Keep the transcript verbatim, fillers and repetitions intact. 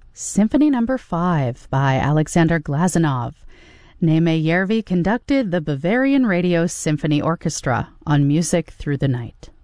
Symphony Number five by Alexander Glazunov. Neme Järvi conducted the Bavarian Radio Symphony Orchestra on Music Through the Night.